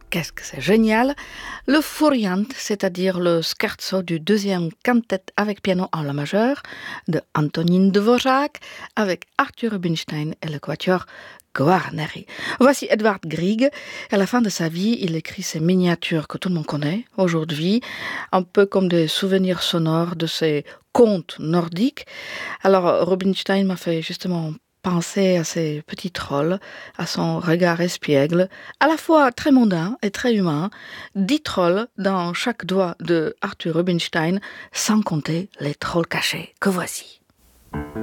Qu'est-ce que c'est génial! Le Furiant, c'est-à-dire le scherzo du deuxième quintet avec piano en la majeure de Antonín Dvořák avec Arthur Rubinstein et le quatuor Guarneri. Voici Edvard Grieg. À la fin de sa vie, il écrit ces miniatures que tout le monde connaît aujourd'hui, un peu comme des souvenirs sonores de ces contes nordiques. Alors, Rubinstein m'a fait justement penser à ces petits trolls, à son regard espiègle, à la fois très mondain et très humain. 10 trolls dans chaque doigt de Arthur Rubinstein, sans compter les trolls cachés que voici.